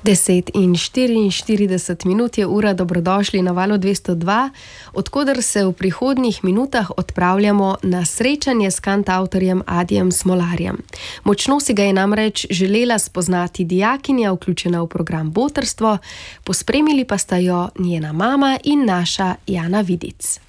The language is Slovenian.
10:44 je ura, dobrodošli na Valu 202, odkoder se v prihodnjih minutah odpravljamo na srečanje s kantavtorjem Adijem Smolarjem. Močno si ga je namreč želela spoznati dijakinja, vključena v program Botrstvo, pospremili pa sta jo njena mama in naša Jana Vidic.